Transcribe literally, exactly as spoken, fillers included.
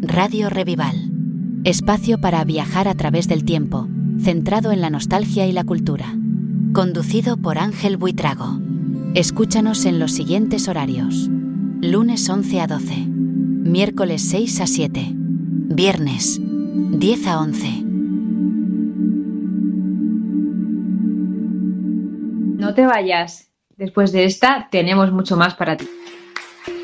Radio Revival. Espacio para viajar a través del tiempo, centrado en la nostalgia y la cultura. Conducido por Ángel Buitrago. Escúchanos en los siguientes horarios. Lunes once a doce. Miércoles seis a siete. Viernes diez a once. No te vayas. Después de esta tenemos mucho más para ti.